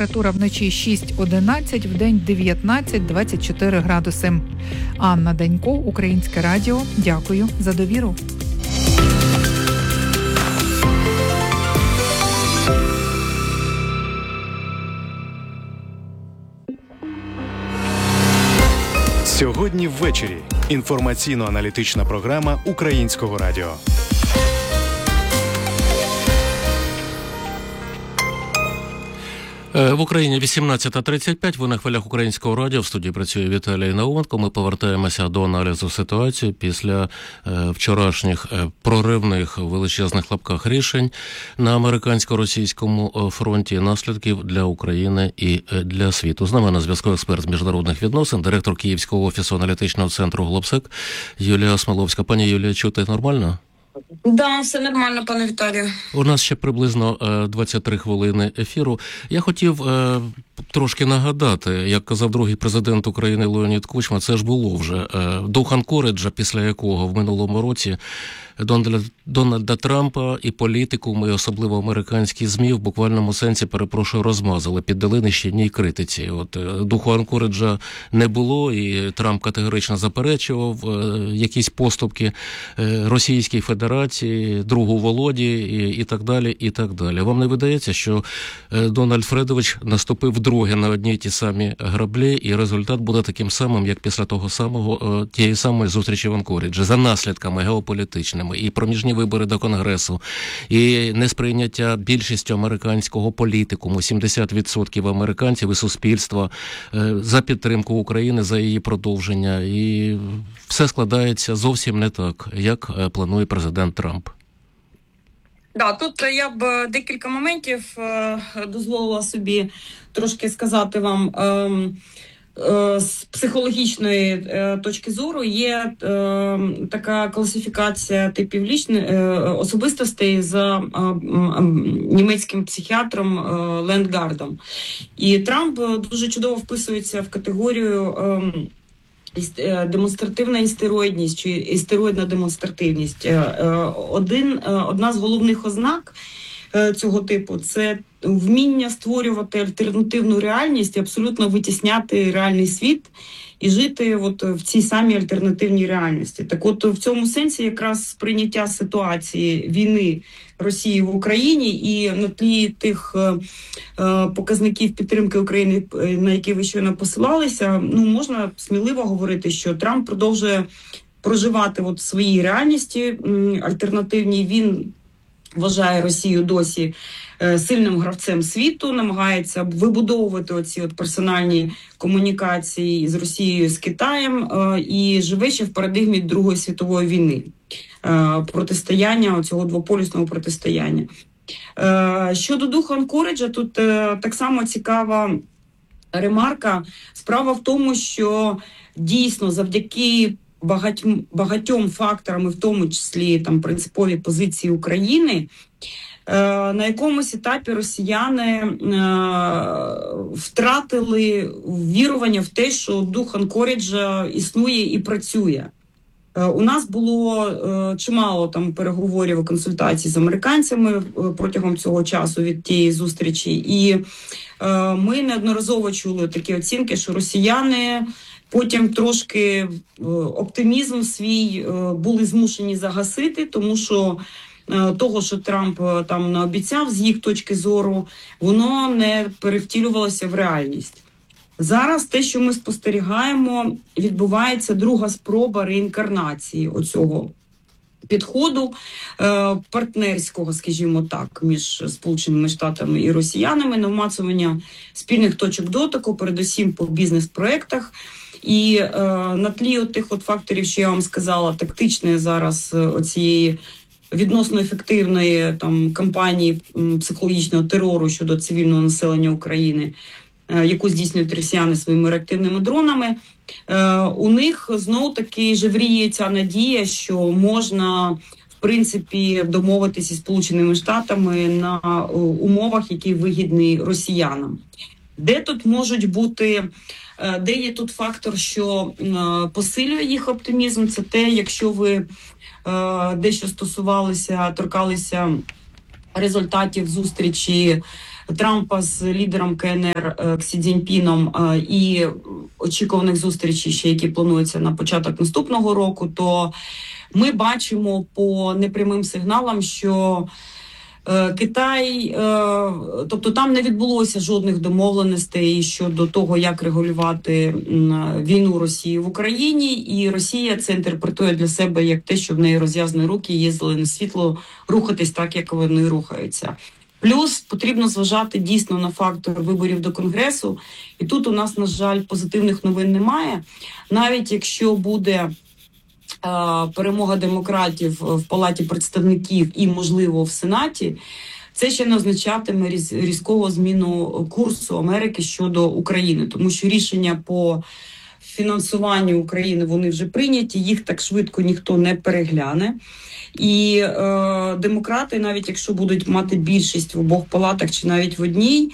температура вночі 6-11, вдень 19-24 градуси. Анна Данько, Українське радіо. Дякую за довіру. Сьогодні ввечері. Інформаційно-аналітична програма Українського радіо. В Україні 18:35, ви на хвилях Українського радіо, в студії працює Віталій Науменко. Ми повертаємося до аналізу ситуації після вчорашніх проривних величезних лапках рішень на американсько-російському фронті, наслідків для України і для світу. З нами на зв'язку експерт з міжнародних відносин, директор Київського офісу аналітичного центру «Глобсек» Юлія Смоловська. Пані Юлія, чути нормально? Да, все нормально, пане Віталію. У нас ще приблизно 23 хвилини ефіру. Я хотів трошки нагадати, як казав другий президент України Леонід Кучма, це ж було вже дух Анкориджа, після якого в минулому році Дональда Трампа і політикум, і особливо американські ЗМІ в буквальному сенсі, розмазали, піддали нищівній критиці. От духу Анкориджа не було, і Трамп категорично заперечував якісь поступки Російській Федерації, другу Володі і так далі, і так далі. Вам не видається, що Дональд Фредович наступив вдруге на одні й ті самі граблі, і результат буде таким самим, як після тієї самої зустрічі в Анкориджі, за наслідками геополітичними, і проміжні вибори до Конгресу, і несприйняття більшістю американського політикуму, 70% американців і суспільства за підтримку України, за її продовження. І все складається зовсім не так, як планує президент Трамп. Да, тут я б декілька моментів дозволила собі трошки сказати вам. З психологічної точки зору є така класифікація типів особистостей за німецьким психіатром Ленгардом. І Трамп дуже чудово вписується в категорію демонстративна істероїдність чи істероїдна демонстративність. Одна з головних ознак цього типу – це вміння створювати альтернативну реальність і абсолютно витісняти реальний світ і жити от в цій самій альтернативній реальності. Так от в цьому сенсі якраз сприйняття ситуації війни Росії в Україні і на тлі тих показників підтримки України, на які ви щойно посилалися, можна сміливо говорити, що Трамп продовжує проживати от в своїй реальності альтернативній. Він вважає Росію досі сильним гравцем світу, намагається вибудовувати оці персональні комунікації з Росією, з Китаєм і живе ще в парадигмі Другої світової війни, протистояння, цього двополюсного протистояння. Щодо духу Анкориджа, тут так само цікава ремарка. Справа в тому, що дійсно завдяки багатьом факторам, і в тому числі принципові позиції України, на якомусь етапі росіяни втратили вірування в те, що дух Анкориджа існує і працює. У нас було чимало переговорів і консультацій з американцями протягом цього часу від тієї зустрічі, і ми неодноразово чули такі оцінки, що росіяни потім трошки оптимізм свій були змушені загасити, тому що того, що Трамп там наобіцяв з їх точки зору, воно не перевтілювалося в реальність. Зараз те, що ми спостерігаємо, відбувається друга спроба реінкарнації оцього підходу партнерського, скажімо так, між Сполученими Штатами і росіянами, намацування спільних точок дотику, передусім по бізнес-проєктах. І на тлі тих факторів, що я вам сказала, тактичної зараз оцієї відносно ефективної кампанії психологічного терору щодо цивільного населення України, яку здійснюють росіяни своїми реактивними дронами, у них знов-таки жевріє ця надія, що можна, в принципі, домовитися із Сполученими Штатами на умовах, які вигідні росіянам. Де тут можуть бути, де є тут фактор, що посилює їх оптимізм, це те, якщо ви дещо торкалися результатів зустрічі Трампа з лідером КНР Ксі Цзіньпіном і очікуваних зустрічей, ще які плануються на початок наступного року, то ми бачимо по непрямим сигналам, що Китай, тобто там не відбулося жодних домовленостей щодо того, як регулювати війну Росії в Україні, і Росія це інтерпретує для себе як те, що в неї розв'язані руки, є зелене світло рухатись так, як вони рухаються. Плюс потрібно зважати дійсно на фактор виборів до Конгресу, і тут у нас, на жаль, позитивних новин немає. Навіть якщо буде перемога демократів в Палаті представників і, можливо, в Сенаті, це ще не означатиме різкого зміну курсу Америки щодо України, тому що рішення по фінансуванню України, вони вже прийняті, їх так швидко ніхто не перегляне. І демократи, навіть якщо будуть мати більшість в обох палатах чи навіть в одній,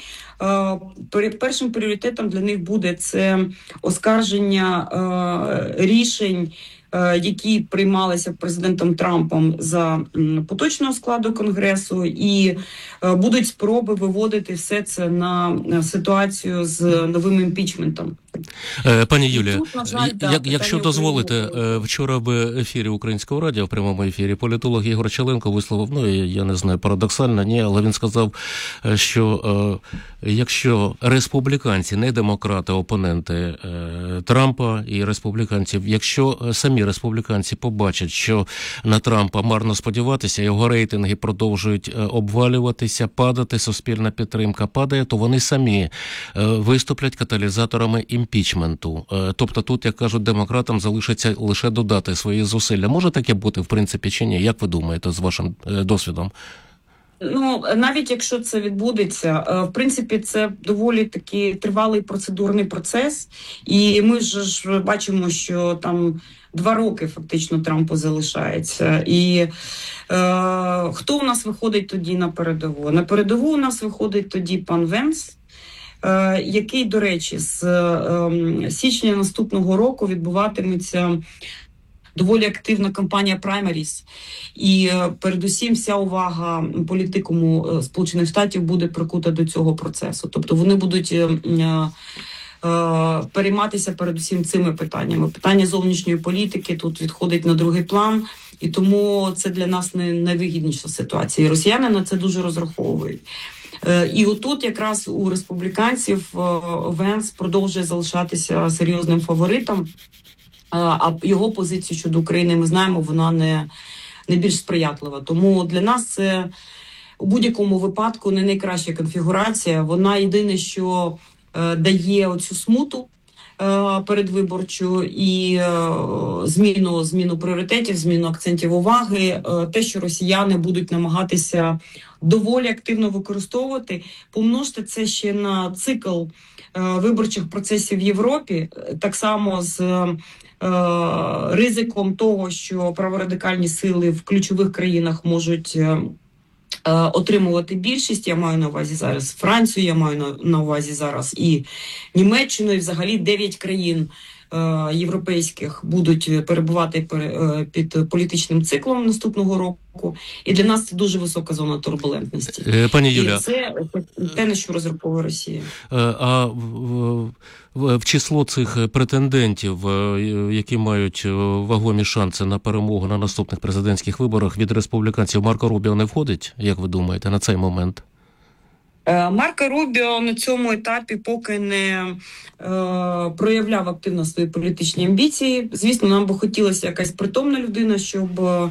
першим пріоритетом для них буде це оскарження рішень, які приймалися президентом Трампом за поточного складу Конгресу, і будуть спроби виводити все це на ситуацію з новим імпічментом. Пані Юлія, тут, на жаль, якщо дозволите, вчора в ефірі Українського радіо, в прямому ефірі, політолог Ігор Челенко висловив, я не знаю, парадоксально, ні, але він сказав, що якщо республіканці, не демократи, опоненти Трампа і республіканців, якщо самі республіканці побачать, що на Трампа марно сподіватися, його рейтинги продовжують обвалюватися, падати, суспільна підтримка падає, то вони самі виступлять каталізаторами імпічменту. Тобто тут, як кажуть, демократам залишиться лише додати свої зусилля. Може таке бути, в принципі, чи ні? Як ви думаєте, з вашим досвідом? Навіть якщо це відбудеться, в принципі, це доволі такий тривалий процедурний процес. І ми ж бачимо, що там 2 роки фактично Трампу залишається. І хто у нас виходить тоді на передову? На передову у нас виходить тоді пан Венс, який, до речі, з січня наступного року відбуватиметься доволі активна кампанія праймеріс, і передусім вся увага політикуму Сполучених Штатів буде прикута до цього процесу. Тобто вони будуть перейматися передусім цими питаннями. Питання зовнішньої політики тут відходить на другий план, і тому це для нас не найвигідніша ситуація. І росіяни на це дуже розраховують. І отут якраз у республіканців Венс продовжує залишатися серйозним фаворитом, а його позицію щодо України, ми знаємо, вона не більш сприятлива. Тому для нас це у будь-якому випадку не найкраща конфігурація. Вона єдине, що дає оцю смуту передвиборчу і зміну пріоритетів, зміну акцентів уваги, те, що росіяни будуть намагатися доволі активно використовувати. Помножте це ще на цикл виборчих процесів в Європі, так само з ризиком того, що праворадикальні сили в ключових країнах можуть отримувати більшість. Я маю на увазі зараз Францію, я маю на увазі зараз і Німеччину, і взагалі 9 країн європейських будуть перебувати під політичним циклом наступного року. І для нас це дуже висока зона турбулентності. Пані Юля, і це те, на що розраховує Росія. А в число цих претендентів, які мають вагомі шанси на перемогу на наступних президентських виборах, від республіканців Марко Рубіо не входить, як ви думаєте, на цей момент? Марко Рубіо на цьому етапі поки не проявляв активно свої політичні амбіції. Звісно, нам би хотілося якась притомна людина, щоб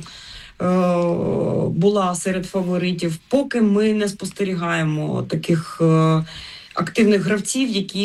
була серед фаворитів. Поки ми не спостерігаємо таких активних гравців,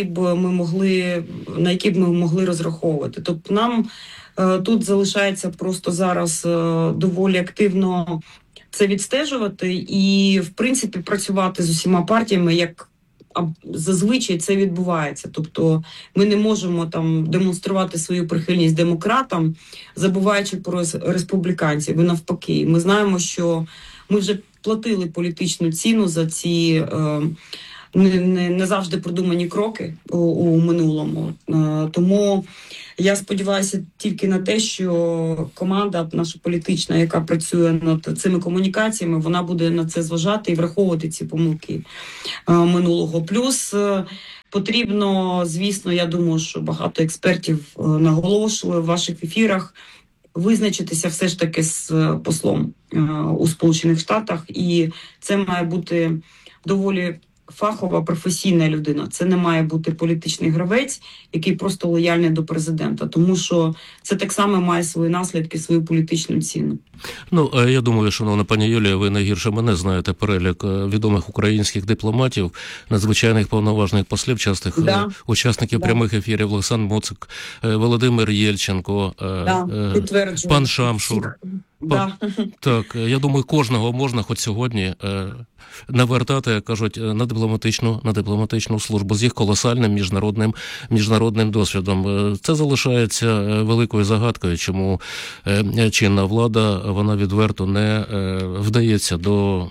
на які б ми могли розраховувати. Тобто нам тут залишається просто зараз доволі активно це відстежувати і, в принципі, працювати з усіма партіями, як зазвичай це відбувається. Тобто ми не можемо там демонструвати свою прихильність демократам, забуваючи про республіканців. І навпаки, ми знаємо, що ми вже платили політичну ціну за ці не завжди продумані кроки у минулому. Тому я сподіваюся тільки на те, що команда наша політична, яка працює над цими комунікаціями, вона буде на це зважати і враховувати ці помилки минулого. Плюс потрібно, звісно, я думаю, що багато експертів наголошували в ваших ефірах, визначитися все ж таки з послом у Сполучених Штатах. І це має бути доволі фахова, професійна людина. Це не має бути політичний гравець, який просто лояльний до президента. Тому що це так само має свої наслідки, свою політичну ціну. Ну, я думаю, шановна пані Юлія, ви найгірше мене знаєте перелік відомих українських дипломатів, надзвичайних повноважних послів, частих учасників прямих ефірів: Олександр Моцик, Володимир Єльченко, пан Шамшур. Так, я думаю, кожного можна хоч сьогодні навертати, як кажуть, на дипломатичну службу з їх колосальним міжнародним досвідом. Це залишається великою загадкою, чому чинна влада, вона відверто не вдається до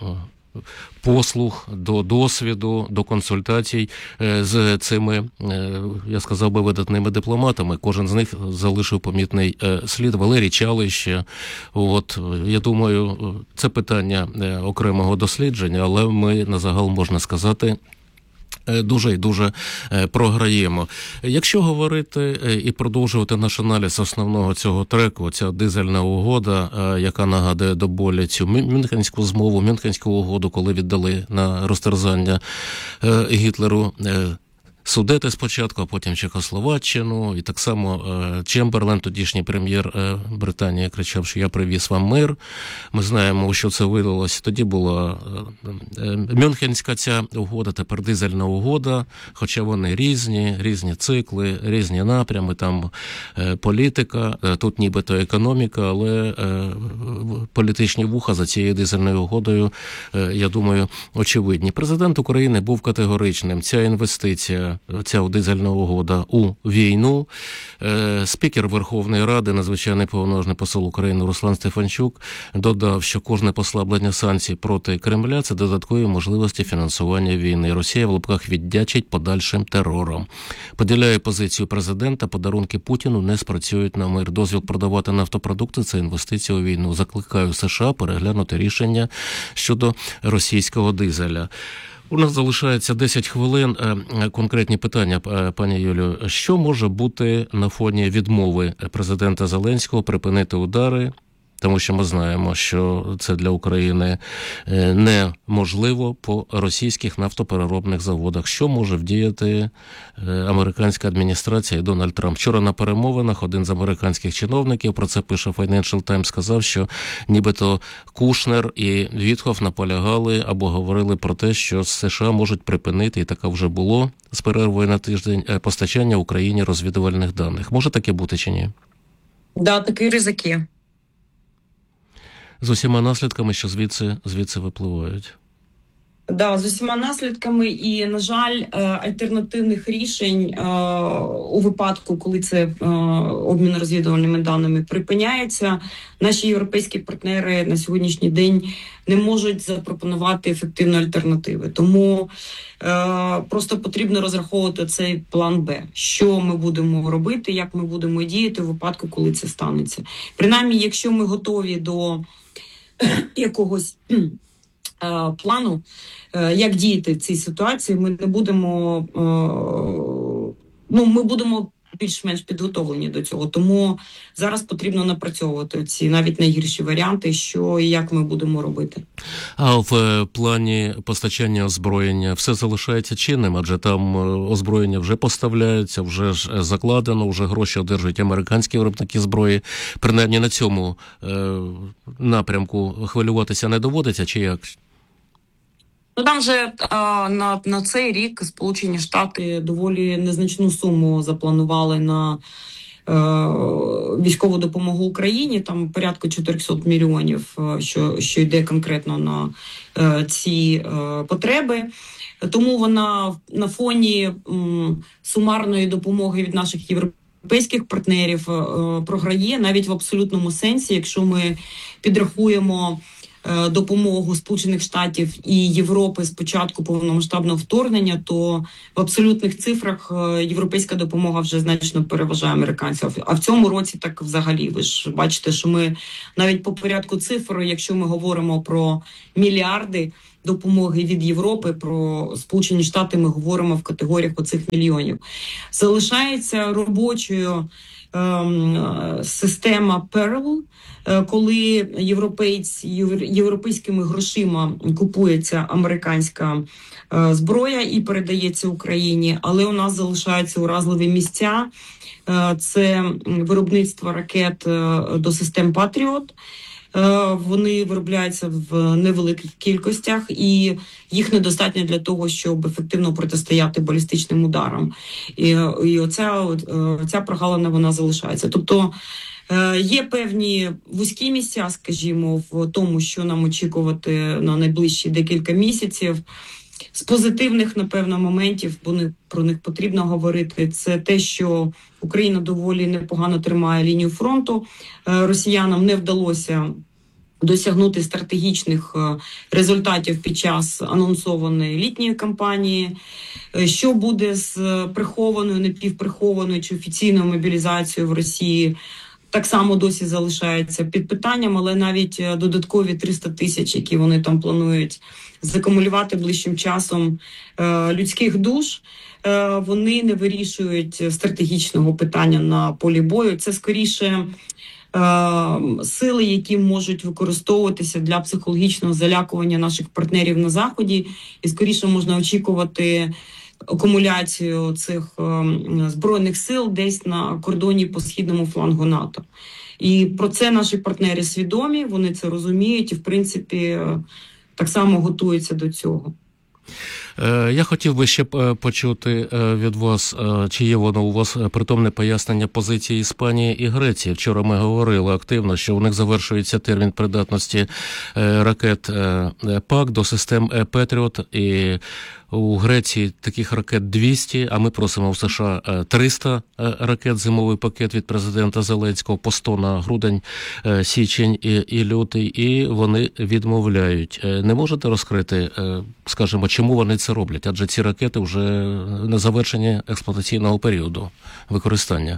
послуг, до досвіду, до консультацій з цими, я сказав би, видатними дипломатами. Кожен з них залишив помітний слід. Валерій Чалище. От, я думаю, це питання окремого дослідження, але ми назагал, можна сказати, дуже і дуже програємо. Якщо говорити і продовжувати наш аналіз основного цього треку, ця дизельна угода, яка нагадує до болі цю Мюнхенську змову, Мюнхенську угоду, коли віддали на розтерзання Гітлеру Судети спочатку, а потім Чехословаччину. І так само Чемберлен, тодішній прем'єр Британії, кричав, що я привіз вам мир. Ми знаємо, у що це вилилося. Тоді була Мюнхенська ця угода, тепер дизельна угода, хоча вони різні цикли, різні напрями, там політика, тут нібито економіка, але політичні вуха за цією дизельною угодою, я думаю, очевидні. Президент України був категоричним. Ця інвестиція, ця дизельна угода у війну. Спікер Верховної Ради, надзвичайний повноважний посол України Руслан Стефанчук додав, що кожне послаблення санкцій проти Кремля – це додаткові можливості фінансування війни. Росія в лапках віддячить подальшим терором. Поділяє позицію президента, подарунки Путіну не спрацюють на мир. Дозвіл продавати нафтопродукти – це інвестиція у війну. Закликаю США переглянути рішення щодо російського дизеля. У нас залишається 10 хвилин. Конкретні питання, пані Юлію. Що може бути на фоні відмови президента Зеленського припинити удари? Тому що ми знаємо, що це для України неможливо по російських нафтопереробних заводах. Що може вдіяти американська адміністрація і Дональд Трамп? Вчора на перемовинах один з американських чиновників, про це пише Financial Times, сказав, що нібито Кушнер і Вітхоф наполягали або говорили про те, що США можуть припинити, і таке вже було, з перервою на тиждень, постачання Україні розвідувальних даних. Може таке бути чи ні? Да, такі ризики. З усіма наслідками, що звідси випливають. Да, з усіма наслідками і, на жаль, альтернативних рішень у випадку, коли це обмін розвідувальними даними припиняється, наші європейські партнери на сьогоднішній день не можуть запропонувати ефективні альтернативи. Тому просто потрібно розраховувати цей план Б. Що ми будемо робити, як ми будемо діяти у випадку, коли це станеться. Принаймні, якщо ми готові до якогось плану, як діяти в цій ситуації, ми не будемо, ми будемо більш-менш підготовлені до цього. Тому зараз потрібно напрацьовувати ці навіть найгірші варіанти, що і як ми будемо робити. А в плані постачання озброєння все залишається чинним, адже там озброєння вже поставляються, вже ж закладено, вже гроші одержують американські виробники зброї. Принаймні на цьому напрямку хвилюватися не доводиться, чи як? Там же на цей рік Сполучені Штати доволі незначну суму запланували на військову допомогу Україні, там порядку 400 мільйонів, що йде конкретно на ці потреби. Тому вона на фоні сумарної допомоги від наших європейських партнерів програє навіть в абсолютному сенсі, якщо ми підрахуємо допомогу Сполучених Штатів і Європи з початку повномасштабного вторгнення, то в абсолютних цифрах європейська допомога вже значно переважає американців. А в цьому році так взагалі. Ви ж бачите, що ми навіть по порядку цифр, якщо ми говоримо про мільярди допомоги від Європи, про Сполучені Штати ми говоримо в категоріях оцих мільйонів. Залишається робочою система Pearl, коли європейськими грошима купується американська зброя і передається Україні, але у нас залишаються уразливі місця. Це виробництво ракет до систем Патріот. Вони виробляються в невеликих кількостях, і їх недостатньо для того, щоб ефективно протистояти балістичним ударам. І оця прогалина, вона залишається. Тобто є певні вузькі місця, скажімо, в тому, що нам очікувати на найближчі декілька місяців. З позитивних, напевно, моментів, бо про них потрібно говорити, це те, що Україна доволі непогано тримає лінію фронту. Росіянам не вдалося досягнути стратегічних результатів під час анонсованої літньої кампанії. Що буде з прихованою, напівприхованою чи офіційною мобілізацією в Росії, так само досі залишається під питанням, але навіть додаткові 300 тисяч, які вони там планують закумулювати ближчим часом людських душ, вони не вирішують стратегічного питання на полі бою. Це скоріше сили, які можуть використовуватися для психологічного залякування наших партнерів на Заході, і скоріше можна очікувати акумуляцію цих збройних сил десь на кордоні по східному флангу НАТО. І про це наші партнери свідомі, вони це розуміють і, в принципі, так само готуються до цього. Я хотів би ще почути від вас, чи є воно у вас притомне пояснення позиції Іспанії і Греції. Вчора ми говорили активно, що у них завершується термін придатності ракет ПАК до систем Петріот, і у Греції таких ракет 200, а ми просимо в США 300 ракет, зимовий пакет від президента Зеленського по 100 на грудень, січень і лютий, і вони відмовляють. Не можете розкрити, скажімо, чому вони це роблять? Адже ці ракети вже на завершення експлуатаційного періоду використання.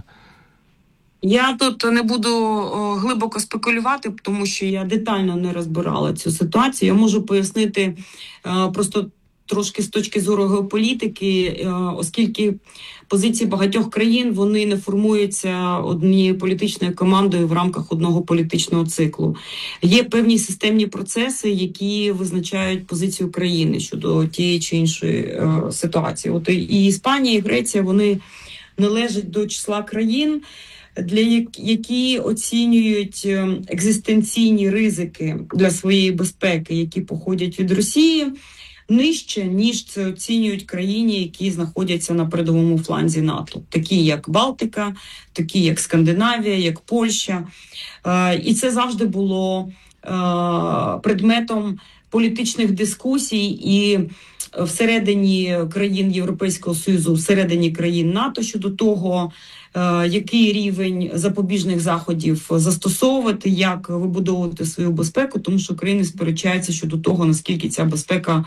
Я тут не буду глибоко спекулювати, тому що я детально не розбирала цю ситуацію. Я можу пояснити просто трошки з точки зору геополітики, оскільки позиції багатьох країн, вони не формуються однією політичною командою в рамках одного політичного циклу. Є певні системні процеси, які визначають позицію країни щодо тієї чи іншої ситуації. От і Іспанія, і Греція, вони належать до числа країн, які оцінюють екзистенційні ризики для своєї безпеки, які походять від Росії, нижче, ніж це оцінюють країни, які знаходяться на передовому фланзі НАТО, такі як Балтика, такі як Скандинавія, як Польща. І це завжди було предметом політичних дискусій і всередині країн Європейського Союзу, всередині країн НАТО щодо того, який рівень запобіжних заходів застосовувати, як вибудовувати свою безпеку, тому що країни сперечаються щодо того, наскільки ця безпека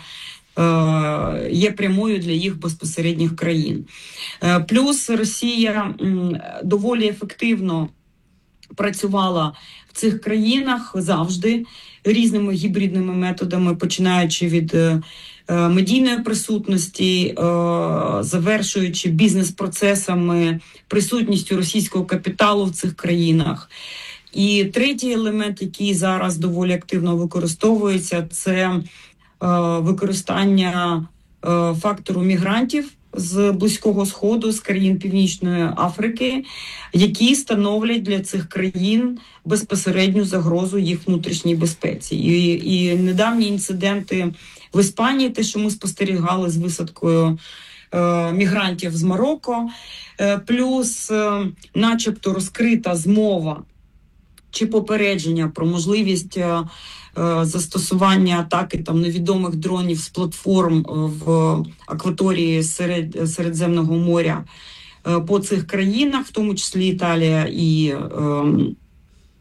є прямою для їх безпосередніх країн. Плюс Росія доволі ефективно працювала в цих країнах завжди різними гібридними методами, починаючи від медійної присутності, завершуючи бізнес-процесами, присутністю російського капіталу в цих країнах. І третій елемент, який зараз доволі активно використовується, це використання фактору мігрантів з Близького Сходу, з країн Північної Африки, які становлять для цих країн безпосередню загрозу їх внутрішній безпеці. І недавні інциденти в Іспанії, те, що ми спостерігали з висадкою мігрантів з Марокко, плюс начебто розкрита змова чи попередження про можливість застосування атаки там невідомих дронів з платформ в акваторії Середземного моря по цих країнах, в тому числі Італія і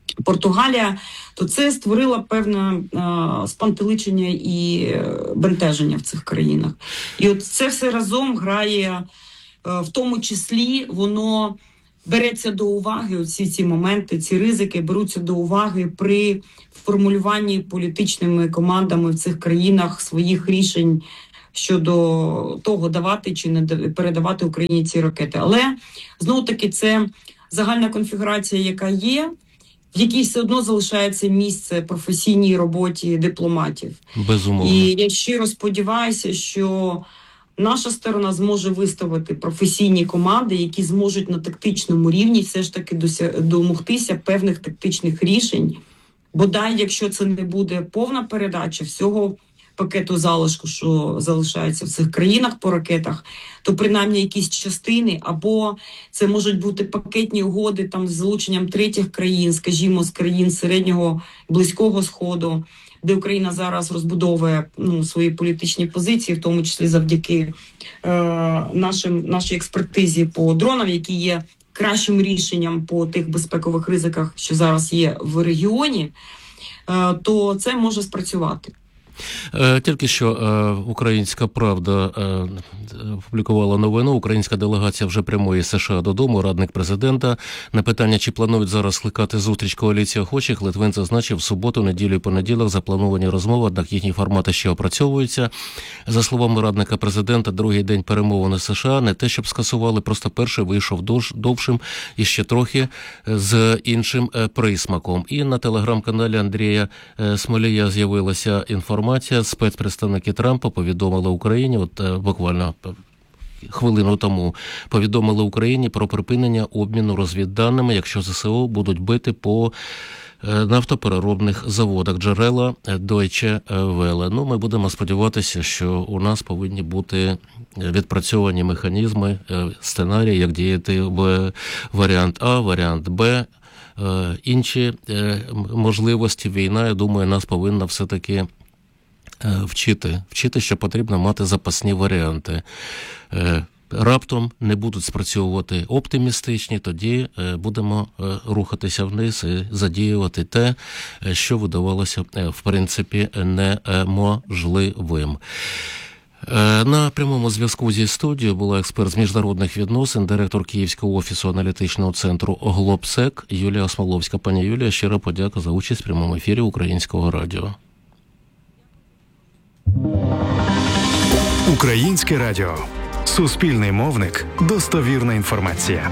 Португалія, то це створило певне спантеличення і бентеження в цих країнах. І от це все разом грає, в тому числі воно береться до уваги, оці ці моменти, ці ризики беруться до уваги при формулюванні політичними командами в цих країнах своїх рішень щодо того, давати чи не передавати Україні ці ракети. Але, знову-таки, це загальна конфігурація, яка є, в якій все одно залишається місце професійній роботі дипломатів. Безумовно. І я щиро сподіваюся, що наша сторона зможе виставити професійні команди, які зможуть на тактичному рівні все ж таки домогтися певних тактичних рішень. Бодай, якщо це не буде повна передача всього пакету залишку, що залишається в цих країнах по ракетах, то принаймні якісь частини, або це можуть бути пакетні угоди там з залученням третіх країн, скажімо, з країн Середнього, Близького Сходу, де Україна зараз розбудовує свої політичні позиції, в тому числі завдяки нашій експертизі по дронам, які є кращим рішенням по тих безпекових ризиках, що зараз є в регіоні, то це може спрацювати. Тільки що «Українська правда» опублікувала новину. Українська делегація вже прямує з США додому. Радник президента на питання, чи планують зараз скликати зустріч коаліції охочих, Литвин зазначив, в суботу, неділю і понеділок заплановані розмови, однак їхні формати ще опрацьовуються. За словами радника президента, другий день перемовин США не те, щоб скасували, просто перший вийшов довшим і ще трохи з іншим присмаком. І на телеграм-каналі Андрія Смолія з'явилася інформація. Спецпредставники Трампа повідомили Україні, буквально хвилину тому, повідомили Україні про припинення обміну розвідданими, якщо ЗСУ будуть бити по нафтопереробних заводах. Джерела Deutsche Welle. Ми будемо сподіватися, що у нас повинні бути відпрацьовані механізми, сценарії, як діяти в варіант А, варіант Б, інші можливості. Війна, я думаю, нас повинна все-таки вчити, що потрібно мати запасні варіанти. Раптом не будуть спрацьовувати оптимістичні, тоді будемо рухатися вниз і задіювати те, що видавалося, в принципі, неможливим. На прямому зв'язку зі студією була експерт з міжнародних відносин, директор Київського офісу аналітичного центру «Глобсек» Юлія Осмоловська. Пані Юлія, щира подяка за участь в прямому ефірі Українського радіо. Українське радіо. Суспільний мовник. Достовірна інформація.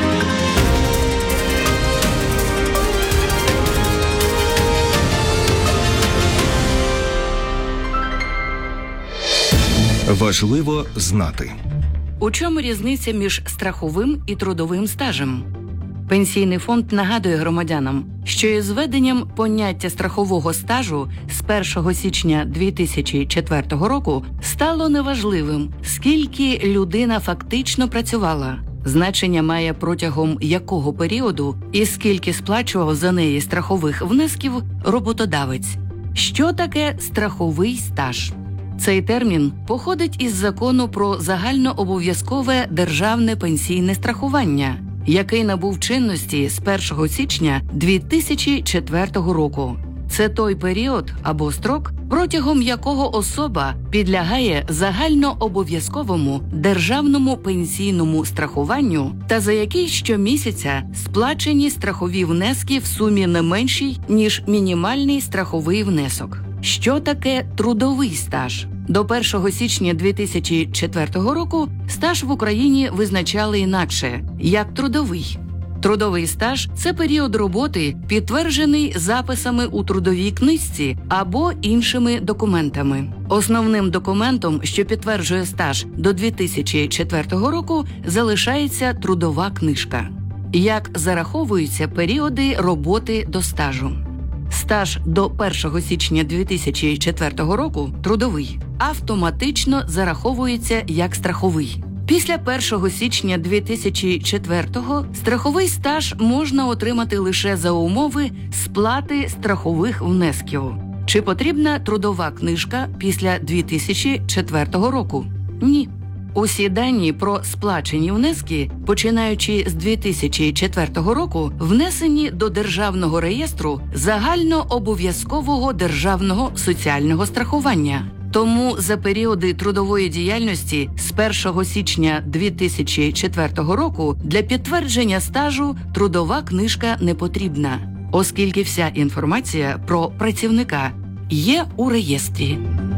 Важливо знати. У чому різниця між страховим і трудовим стажем? Пенсійний фонд нагадує громадянам, що із введенням поняття страхового стажу з 1 січня 2004 року стало неважливим, скільки людина фактично працювала. Значення має протягом якого періоду і скільки сплачував за неї страхових внесків роботодавець. Що таке страховий стаж? Цей термін походить із Закону про загальнообов'язкове державне пенсійне страхування, який набув чинності з 1 січня 2004 року. Це той період або строк, протягом якого особа підлягає загальнообов'язковому державному пенсійному страхуванню та за який щомісяця сплачені страхові внески в сумі не меншій, ніж мінімальний страховий внесок. Що таке трудовий стаж? До 1 січня 2004 року стаж в Україні визначали інакше – як трудовий. Трудовий стаж – це період роботи, підтверджений записами у трудовій книжці або іншими документами. Основним документом, що підтверджує стаж до 2004 року, залишається трудова книжка. Як зараховуються періоди роботи до стажу? Стаж до 1 січня 2004 року – трудовий, автоматично зараховується як страховий. Після 1 січня 2004-го страховий стаж можна отримати лише за умови сплати страхових внесків. Чи потрібна трудова книжка після 2004 року? Ні. Усі дані про сплачені внески, починаючи з 2004 року, внесені до Державного реєстру загальнообов'язкового державного соціального страхування. Тому за періоди трудової діяльності з 1 січня 2004 року для підтвердження стажу трудова книжка не потрібна, оскільки вся інформація про працівника є у реєстрі.